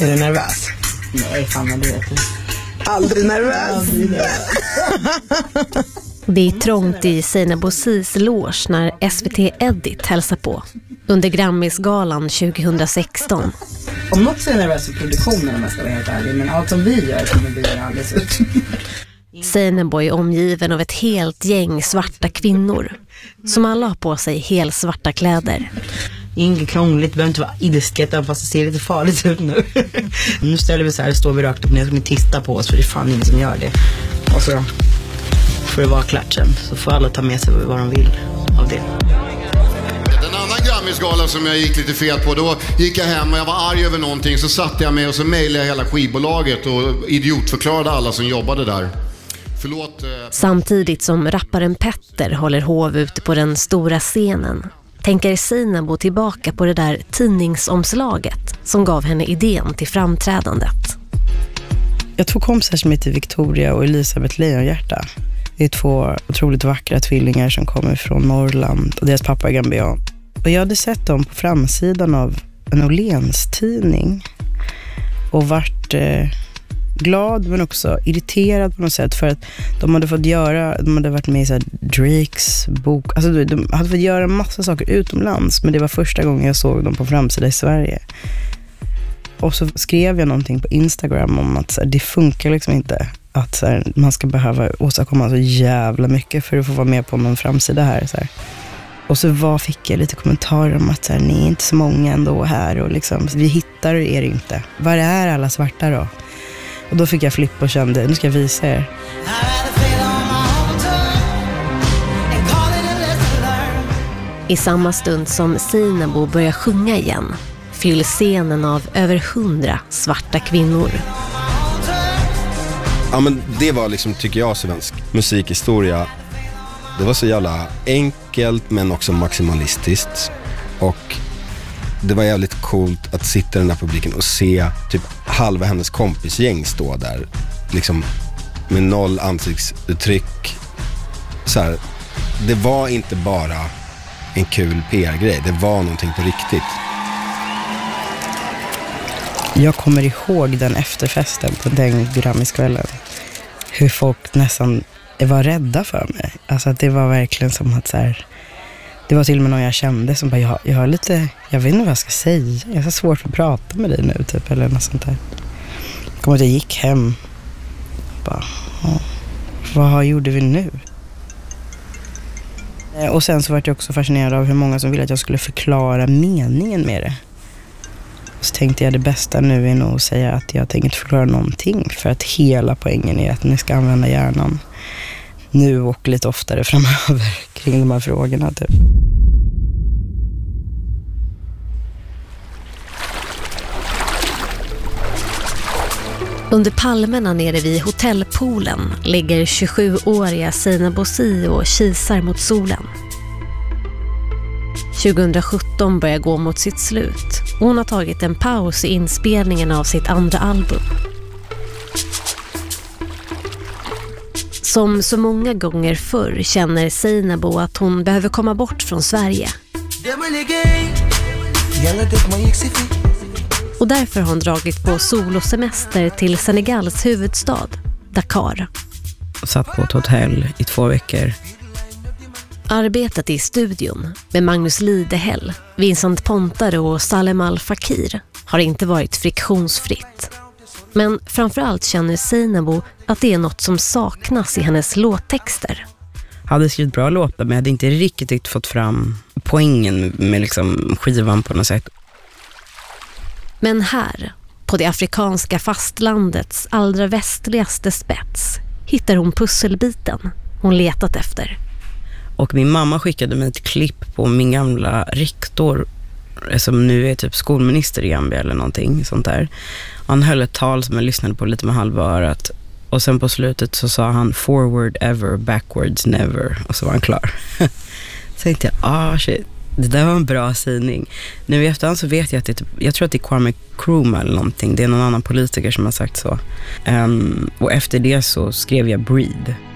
Är du nervös? Nej, fan vad du vet. Aldrig nervös. Det är trångt i Seinabo Sis loge när SVT Edit hälsar på under Grammisgalan 2016. Om något så är nervös för produktionen om jag ska vara helt ärlig, men allt som vi gör kommer bli alldeles ut. Seinabo är omgiven av ett helt gäng svarta kvinnor som alla har på sig helt svarta kläder. Inget krångligt, behöver inte vara ilsket, fast det ser lite farligt ut nu. Nu ställer vi så här, står vi rakt upp ner och titta på oss, för det är fan ingen som gör det. Och så får det vara klart sen, så får alla ta med sig vad de vill av det. En annan Grammisgala som jag gick lite fel på, då gick jag hem och jag var arg över någonting, så satte jag mig och så mejlade jag hela skivbolaget och idiotförklarade alla som jobbade där. Förlåt. Samtidigt som rapparen Petter håller hov ute på den stora scenen tänker Seinabo tillbaka på det där tidningsomslaget som gav henne idén till framträdandet. Jag har 2 kompisar som heter Victoria och Elisabeth Lejonhjärta. Det är 2 otroligt vackra tvillingar som kommer från Norrland och deras pappa är gambian. Och jag hade sett dem på framsidan av en Åhléns tidning och varit glad men också irriterad på något sätt, för att de hade varit med i så här Drakes bok, alltså de hade fått göra en massa saker utomlands, men det var första gången jag såg dem på framsidan i Sverige. Och så skrev jag någonting på Instagram om att så här, det funkar liksom inte att så här, man ska behöva åstadkomma så jävla mycket för att få vara med på någon framsida här så här. Och så fick jag lite kommentarer om att så här, ni är inte så många ändå här och liksom, vi hittar er inte. Var är alla svarta då? Och då fick jag flipp och kände, nu ska jag visa er. I samma stund som Seinabo börjar sjunga igen fylls scenen av över 100 svarta kvinnor. Ja, men det var liksom, tycker jag, svensk musikhistoria. Det var så jävla enkelt men också maximalistiskt. Och det var jävligt coolt att sitta i den här publiken och se typ halva hennes kompisgäng stå där. Liksom med 0 ansiktsuttryck. Så här, det var inte bara en kul PR-grej. Det var någonting på riktigt. Jag kommer ihåg den efterfesten på den Grammiskvällen. Hur folk nästan var rädda för mig. Alltså att det var verkligen som att så här, det var till och med någon jag kände som bara, jag vet inte vad jag ska säga. Jag har så svårt att prata med dig nu typ, eller något sånt där. Jag kommer att jag gick hem och bara, vad gjorde vi nu? Och sen så var jag också fascinerad av hur många som ville att jag skulle förklara meningen med det. Så tänkte jag, det bästa nu är nog att säga att jag tänker inte förklara någonting, för att hela poängen är att ni ska använda hjärnan nu och lite oftare framöver kring de här frågorna typ. Under palmerna nere vid hotellpoolen ligger 27-åriga Seinabo Si och kisar mot solen. 2017 börjar gå mot sitt slut och hon har tagit en paus i inspelningen av sitt andra album. Som så många gånger förr känner Seinabo att hon behöver komma bort från Sverige. Och därför har hon dragit på solosemester till Senegals huvudstad, Dakar. Satt på ett hotell i 2 veckor. Arbetet i studion med Magnus Lidehäll, Vincent Pontare och Salem Al-Fakir har inte varit friktionsfritt. Men framförallt känner Seinabo att det är något som saknas i hennes låttexter. Jag hade skrivit bra låtar, men jag hade inte riktigt fått fram poängen med liksom skivan på något sätt. Men här, på det afrikanska fastlandets allra västligaste spets, hittar hon pusselbiten hon letat efter. Och min mamma skickade mig ett klipp på min gamla rektor, som nu är typ skolminister i Gambia eller någonting sånt där. Han höll ett tal som jag lyssnade på lite med halva örat. Och sen på slutet så sa han forward ever, backwards never. Och så var han klar. Så tänkte jag, shit, det där var en bra sägning. Nu i efterhand så vet jag att det är typ, jag tror att det är Kwame Nkrumah eller någonting. Det är någon annan politiker som har sagt så. Och efter det så skrev jag Breed.